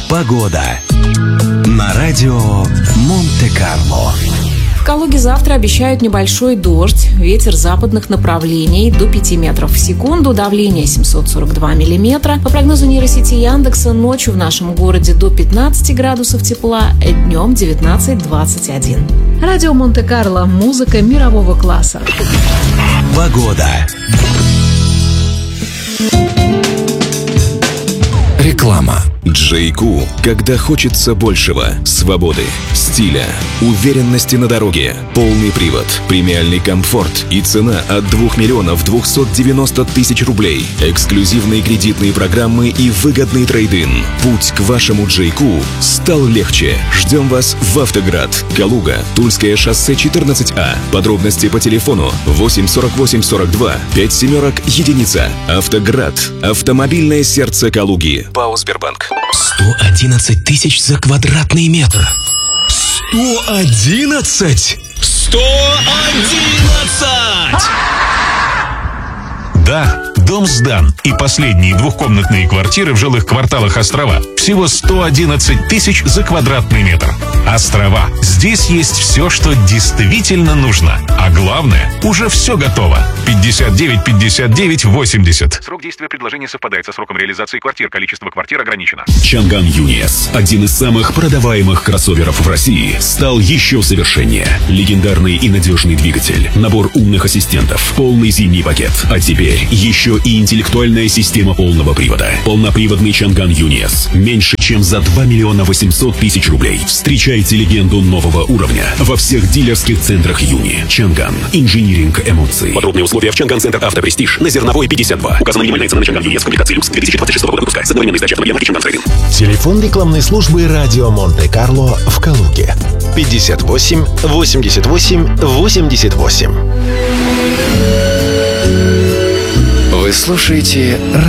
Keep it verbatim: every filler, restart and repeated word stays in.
Погода на радио Монте-Карло. В Калуге завтра обещают небольшой дождь, ветер западных направлений до пяти метров в секунду, давление семьсот сорок два миллиметра. По прогнозу нейросети Яндекса, ночью в нашем городе до пятнадцати градусов тепла, днем девятнадцать - двадцать один. Радио Монте-Карло. Музыка мирового класса. Погода. Реклама. Джейку, когда хочется большего, свободы, стиля, уверенности на дороге, полный привод, премиальный комфорт и цена от двух миллионов двухсот девяноста тысяч рублей, эксклюзивные кредитные программы и выгодный трейд-ин. Путь к вашему Джейку стал легче. Ждем вас в Автоград, Калуга, Тульское шоссе четырнадцать А. Подробности по телефону восемь сорок восемь сорок два пять семерок единица. Автоград. Автомобильное сердце Калуги. ПАО Сбербанк. сто одиннадцать тысяч за квадратный метр. сто одиннадцать! сто одиннадцать! Да, дом сдан, и последние двухкомнатные квартиры в жилых кварталах Острова. Всего сто одиннадцать тысяч за квадратный метр. Острова. Здесь есть все, что действительно нужно. А главное, уже все готово. пятьдесят девять пятьдесят девять восемьдесят. Срок действия предложения совпадает со сроком реализации квартир. Количество квартир ограничено. Чанган Юниас, один из самых продаваемых кроссоверов в России, стал еще совершеннее. Легендарный и надежный двигатель, набор умных ассистентов, полный зимний пакет. А теперь еще и интеллектуальная система полного привода. Полноприводный Чанган Юниас. Меньше, чем за два миллиона восемьсот тысяч рублей. Встречайте легенду нового уровня во всех дилерских центрах Юни. Чанган. Инжиниринг эмоций. Подробные условия в Чанган Центр Автопрестиж на Зерновой пятьдесят два. Указана минимальная цена на Чанган Юниас в комплектации люкс две тысячи двадцать шестого года выпуска. С одновременной сдачей автомобиля марки Чанган Трейдинг. Телефон рекламной службы радио Монте-Карло в Калуге. пятьдесят восемь восемьдесят восемь восемьдесят восемь. Вы слушаете